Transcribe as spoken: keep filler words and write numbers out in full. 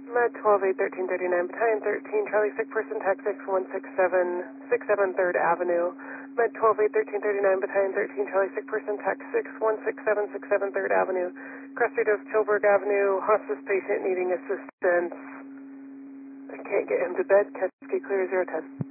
Med twelve eight thirteen thirty-nine, Battalion thirteen, Charlie sick person, tax six one six seven, six seven third Avenue. Med twelve eight thirteen thirty-nine, Battalion thirteen, Charlie sick person, tax six one six seven, six seven third Avenue. Cross street of Tilburg Avenue, hospice patient needing assistance. I can't get him to bed, Ketsuki clear zero ten.